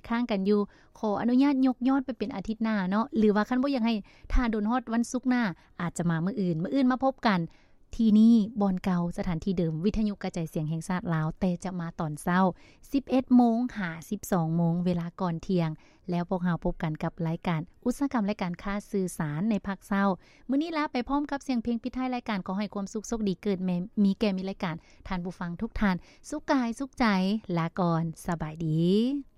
ค้างกันอยู่ขออนุญาตยกยอดไปเป็นอาทิตย์หน้าเนาะหรือว่าคันบ่อยากให้ถ้าโดนฮอดวันศุกร์หน้าอาจจะมามื้ออื่นมาพบกันที่นี่บอนเก่าสถานที่เดิมวิทยุกระจายเสียงแห่งชาติลาวแต่จะมาตอนเช้า 11 โมงหา 12 โมงเวลาก่อนเที่ยงแล้วพวกเราพบกันกับรายการอุตสาหกรรมและการค้าสื่อสารในภาคเช้ามื้อนี้ลาไปพร้อมกับเสียงเพลงปิดท้ายรายการขอให้ความสุขโชคดีเกิดมีแก่มีรายการท่านผู้ฟังทุกท่านสุขกายสุขใจลาก่อนสบายดี